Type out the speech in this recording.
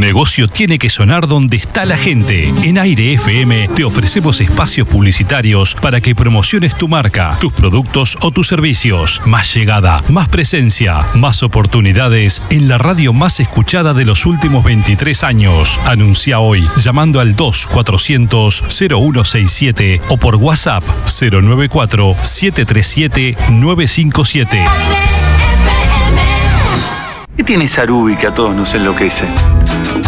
negocio tiene que sonar donde está la gente. En Aire FM te ofrecemos espacios publicitarios para que promociones tu marca, tus productos o tus servicios. Más llegada, más presencia, más oportunidades en la radio más escuchada de los últimos 23 años. Anuncia hoy llamando al 2400-0167 o por WhatsApp 094-737-957. ¿Qué tiene Sarubi que a todos nos enloquece?